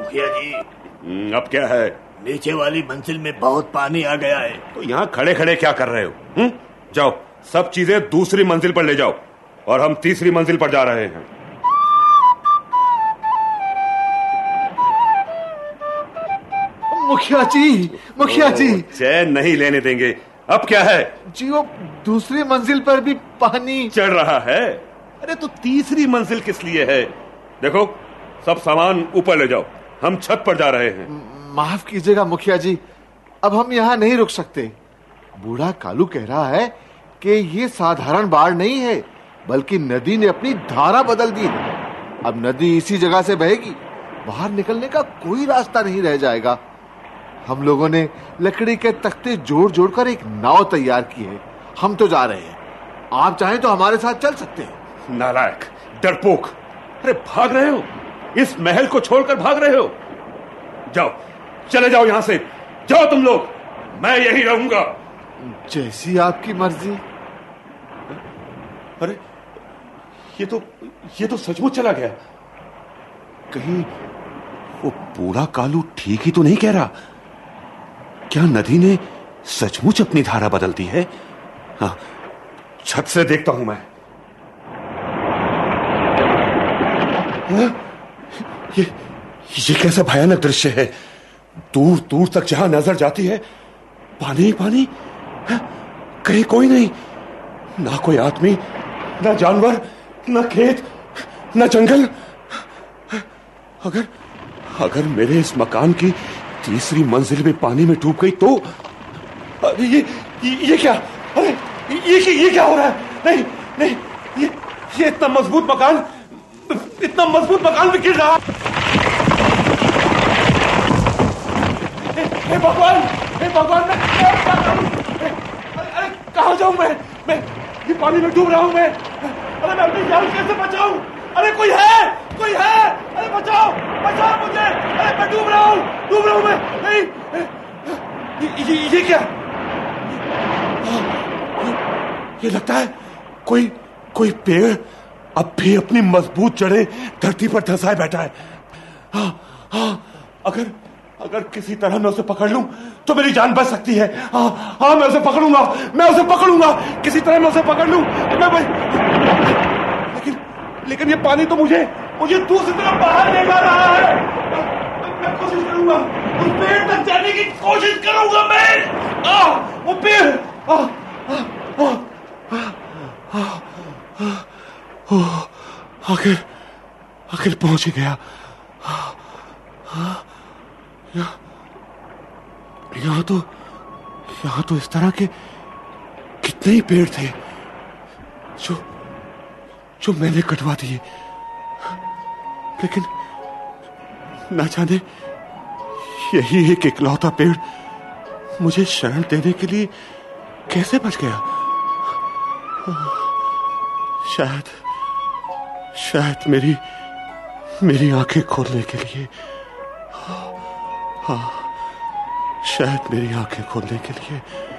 मुखिया जी, अब क्या है? नीचे वाली मंजिल में बहुत पानी आ गया है। तो यहाँ खड़े खड़े क्या कर रहे हो? जाओ, सब चीजें दूसरी मंजिल पर ले जाओ और हम तीसरी मंजिल पर जा रहे हैं। मुखिया जी, मुखिया जी, चैन नहीं लेने देंगे। अब क्या है? जी वो दूसरी मंजिल पर भी पानी चढ़ रहा है। अरे तो तीसरी मंजिल किस लिए है? देखो, सब सामान ऊपर ले जाओ, हम छत पर जा रहे हैं। माफ कीजिएगा मुखिया जी, अब हम यहाँ नहीं रुक सकते। बूढ़ा कालू कह रहा है कि ये साधारण बाढ़ नहीं है, बल्कि नदी ने अपनी धारा बदल दी है। अब नदी इसी जगह से बहेगी, बाहर निकलने का कोई रास्ता नहीं रह जाएगा। हम लोगों ने लकड़ी के तख्ते जोड़ जोड़ कर एक नाव तैयार की है। हम तो जा रहे हैं, आप चाहें तो हमारे साथ चल सकते हैं। नालायक, डरपोक, अरे भाग रहे हो? इस महल को छोड़कर भाग रहे हो? जाओ, चले जाओ यहां से, जाओ तुम लोग, मैं यही रहूंगा। जैसी आपकी मर्जी। अरे ये तो सचमुच चला गया। कहीं वो बूढ़ा कालू ठीक ही तो नहीं कह रहा? क्या नदी ने सचमुच अपनी धारा बदल दी है? हाँ, छत से देखता हूं मैं। ये कैसा भयानक दृश्य है। दूर दूर तक जहां नजर जाती है, पानी ही पानी है। कहीं कोई नहीं, ना कोई आदमी, ना जानवर, ना खेत, ना जंगल। अगर मेरे इस मकान की तीसरी मंजिल में पानी में डूब गई तो ये क्या? अरे ये क्या हो रहा है? नहीं नहीं, ये इतना मजबूत मकान भी गिर रहा। हे भगवान, मैं अरे कहां जाऊं मैं ये पानी में डूब रहा हूं मैं। अरे मैं अपनी जान कैसे बचाऊं? अरे कोई है? अरे बचाओ मुझे। अरे मैं डूब रहा हूं मैं। नहीं, ये क्या? ये लगता है कोई पेड़ अब भी अपनी मजबूत जड़ें धरती पर धंसाए बैठा है। हाँ, अगर किसी तरह मैं उसे पकड़ लूं तो मेरी जान बच सकती है। हाँ, मैं उसे पकड़ूंगा। किसी तरह मैं उसे पकड़ लूं तो लेकिन ये पानी तो मुझे दूसरी तरफ बाहर ले जा रहा है। मैं कोशिश करूंगा, उस पेड़ तक जाने की कोशिश करूंगा मैं। वो पेड़ आखिर पहुंच गया। यहाँ तो इस तरह के कितने ही पेड़ थे जो मैंने कटवा दिए, लेकिन ना जाने यही एक इकलौता पेड़ मुझे शरण देने के लिए कैसे बच गया। शायद मेरी आंखें खोलने के लिए। हाँ, शायद मेरी आंखें खोलने के लिए